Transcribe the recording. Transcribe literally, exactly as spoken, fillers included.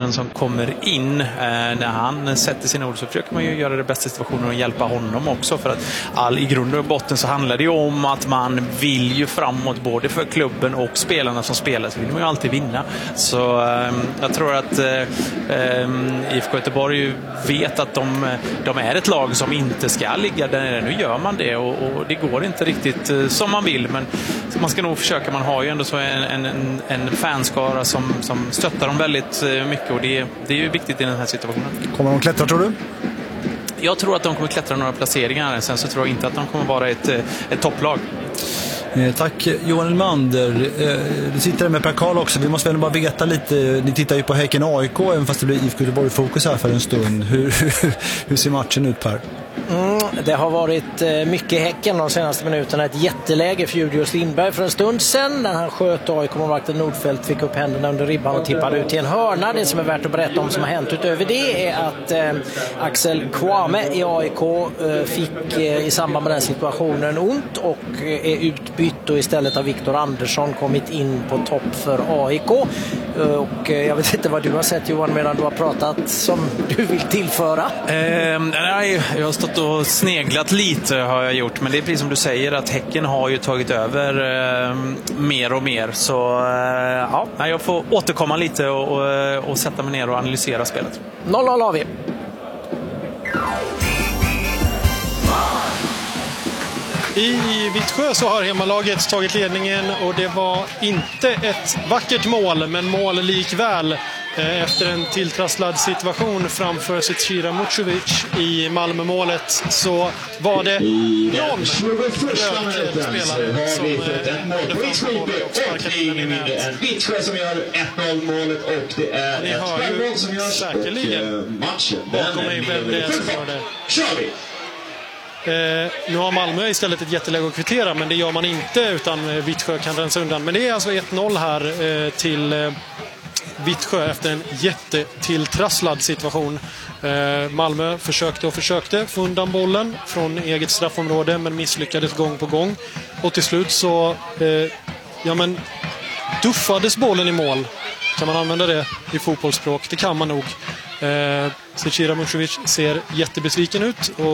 spelaren som kommer in, eh, när han sätter sina ord så försöker man ju göra det bästa situationen och hjälpa honom också, för att all, i grund och botten så handlar det ju om att man vill ju framåt både för klubben och spelarna som spelar, så vill man ju alltid vinna. Så eh, jag tror att eh, eh, I F K Göteborg vet att de, de är ett lag som inte ska ligga där. Nu gör man det och, och det går inte riktigt eh, som man vill, men man ska nog försöka. Man har ju ändå så en, en, en fanskara som, som stöttar dem väldigt mycket, och det, det är ju viktigt i den här situationen. Kommer de klättra, tror du? Jag tror att de kommer klättra några placeringar. Sen så tror jag inte att de kommer vara ett, ett topplag. Eh, tack Johan Elmander. Eh, du sitter där med Per Karl också. Vi måste väl bara veta lite. Ni tittar ju på Häcken A I K, även fast det blir I F K Göteborg fokus här för en stund. Hur, hur, hur ser matchen ut, Per? Mm, det har varit mycket Häcken de senaste minuterna. Ett jätteläge för Julius Lindberg för en stund sedan när han sköt A I K-målvakten Nordfeldt, fick upp händerna under ribban och tippade ut i en hörna. Det som är värt att berätta om som har hänt utöver det är att eh, Axel Kwame i A I K eh, fick eh, i samband med den situationen ont och eh, är utbytt, och istället har Viktor Andersson kommit in på topp för A I K. Eh, och eh, jag vet inte vad du har sett, Johan, medan du har pratat som du vill tillföra. Eh, nej, jag har stått och sneglat lite har jag gjort, men det är precis som du säger att Häcken har ju tagit över eh, mer och mer, så eh, ja, jag får återkomma lite och, och, och sätta mig ner och analysera spelet. noll noll har vi. I Vittsjö så har hemmalaget tagit ledningen, och det var inte ett vackert mål, men mål likväl. Efter en tilltrasslad situation framför Zecira Mucovic i Malmö-målet så var det någon rödklädd spelare som gjorde framför målet och sparkade in i nät. Vittsjö som gör ett noll målet, och det är ett självmål som görs säkerligen bakom mig vem det är som gör det. Kör vi! Eh, nu har Malmö istället ett jätteläge att kvittera, men det gör man inte, utan Vittsjö kan rensa undan. Men det är alltså ett noll här eh, till eh, Vittsjö efter en jättetilltrasslad situation. Eh, Malmö försökte och försökte få undan bollen från eget straffområde, men misslyckades gång på gång. Och till slut så eh, ja men duffades bollen i mål. Kan man använda det i fotbollsspråk? Det kan man nog. Eh, Zecira Mucovic ser jättebesviken ut och